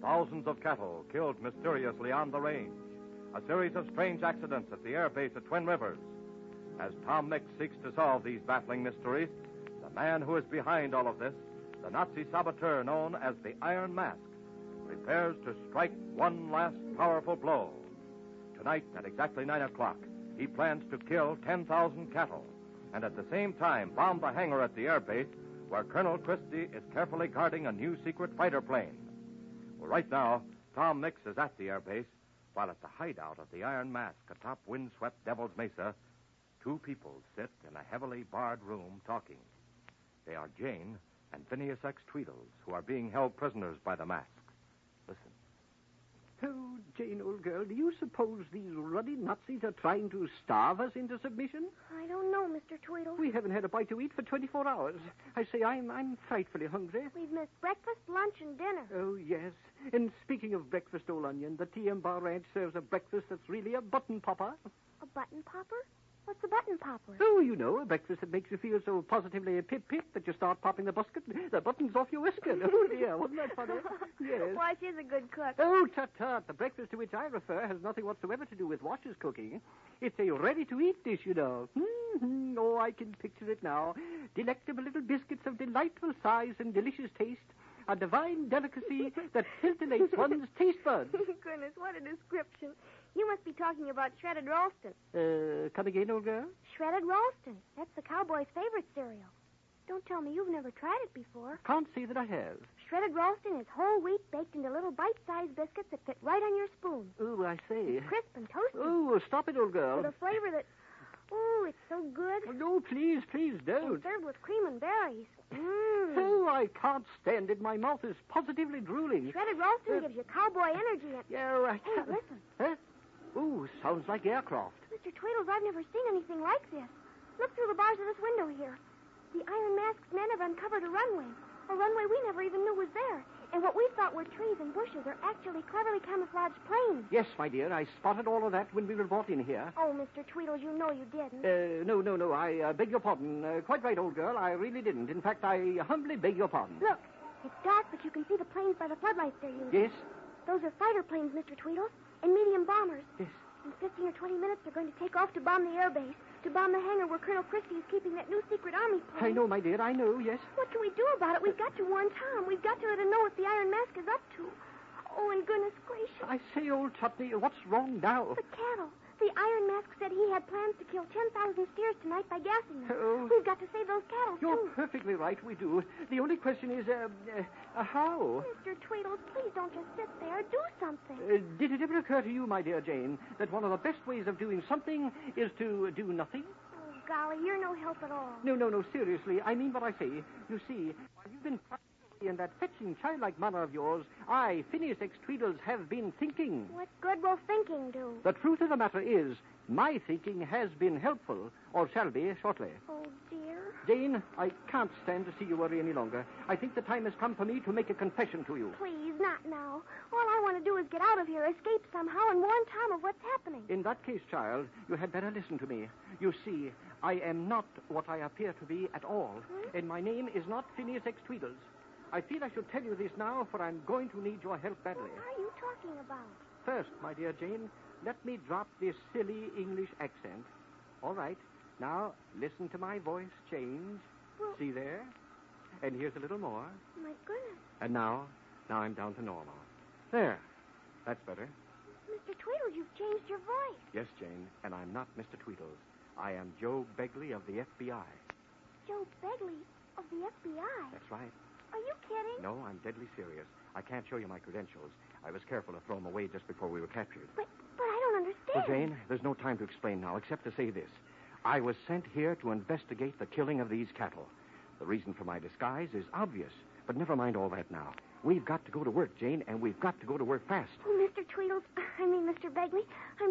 Thousands of cattle killed mysteriously on the range. A series of strange accidents at the air base at Twin Rivers. As Tom Mix seeks to solve these baffling mysteries, the man who is behind all of this, the Nazi saboteur known as the Iron Mask, prepares to strike one last powerful blow. Tonight, at exactly 9 o'clock, he plans to kill 10,000 cattle and at the same time bomb the hangar at the air base where Colonel Christie is carefully guarding a new secret fighter plane. Well, right now, Tom Mix is at the air base, while at the hideout of the Iron Mask atop windswept Devil's Mesa, two people sit in a heavily barred room talking. They are Jane and Phineas X. Tweedles, who are being held prisoners by the Mask. Listen. Oh, Jane, old girl, do you suppose these ruddy Nazis are trying to starve us into submission? I don't know, Mr. Tweedle. We haven't had a bite to eat for 24 hours. I say, I'm frightfully hungry. We've missed breakfast, lunch, and dinner. Oh, yes. And speaking of breakfast, old onion, the TM Bar Ranch serves a breakfast that's really a button popper. A button popper? What's a button popper? Oh, you know, a breakfast that makes you feel so positively pip-pip that you start popping the buttons off your waistcoat. Oh, dear, wasn't that funny? Yes. Why, she's a good cook. Oh, tut-tut. The breakfast to which I refer has nothing whatsoever to do with Wash's cooking. It's a ready-to-eat dish, you know. Mm-hmm. Oh, I can picture it now. Delectable little biscuits of delightful size and delicious taste. A divine delicacy that scintillates one's taste buds. Goodness, what a description. You must be talking about shredded Ralston. Come again, old girl? Shredded Ralston. That's the cowboy's favorite cereal. Don't tell me you've never tried it before. Can't say that I have. Shredded Ralston is whole wheat baked into little bite-sized biscuits that fit right on your spoon. Oh, I say. It's crisp and toasty. Oh, stop it, old girl. With a flavor that... Oh, it's so good. Oh, no, please don't. And served with cream and berries. Oh, I can't stand it. My mouth is positively drooling. Shredded Ralston gives you cowboy energy and... Yeah, right. Hey, listen. Huh? Ooh, sounds like aircraft. Mr. Tweedles, I've never seen anything like this. Look through the bars of this window here. The Iron Mask's men have uncovered a runway we never even knew was there. And what we thought were trees and bushes are actually cleverly camouflaged planes. Yes, my dear, I spotted all of that when we were brought in here. Oh, Mr. Tweedles, you know you didn't. No, I beg your pardon. Quite right, old girl, I really didn't. In fact, I humbly beg your pardon. Look, it's dark, but you can see the planes by the floodlights they're using. Yes? Those are fighter planes, Mr. Tweedles, and medium bombers. Yes. In 15 or 20 minutes, they're going to take off to bomb the air base, to bomb the hangar where Colonel Christie is keeping that new secret army plane. I know, my dear, I know, yes. What can we do about it? We've got to warn Tom. We've got to let him know what the Iron Mask is up to. Oh, and goodness gracious. I say, old Tutney, what's wrong now? The cattle. The Iron Mask said he had plans to kill 10,000 steers tonight by gassing them. Oh. We've got to save those cattle, You're too. perfectly right, we do. The only question is, how? Mr. Tweedles, please don't just sit there. Do something. Did it ever occur to you, my dear Jane, that one of the best ways of doing something is to do nothing? Oh, golly, you're no help at all. No, seriously. I mean what I say. You see, while you've been in that fetching childlike manner of yours, I, Phineas X. Tweedles, have been thinking. What good will thinking do? The truth of the matter is, my thinking has been helpful, or shall be shortly. Oh, dear. Jane, I can't stand to see you worry any longer. I think the time has come for me to make a confession to you. Please, not now. All I want to do is get out of here, escape somehow, and warn Tom of what's happening. In that case, child, you had better listen to me. You see, I am not what I appear to be at all, and my name is not Phineas X. Tweedles. I feel I should tell you this now, for I'm going to need your help badly. What are you talking about? First, my dear Jane, let me drop this silly English accent. All right. Now, listen to my voice change. Well, see there? And here's a little more. My goodness. And now I'm down to normal. There. That's better. Mr. Tweedles, you've changed your voice. Yes, Jane, and I'm not Mr. Tweedles. I am Joe Begley of the FBI. Joe Begley of the FBI? That's right. Are you kidding? No, I'm deadly serious. I can't show you my credentials. I was careful to throw them away just before we were captured. But I don't understand. Well, Jane, there's no time to explain now, except to say this. I was sent here to investigate the killing of these cattle. The reason for my disguise is obvious, but never mind all that now. We've got to go to work, Jane, and we've got to go to work fast. Oh, Mr. Tweedles, Mr. Begley, I'm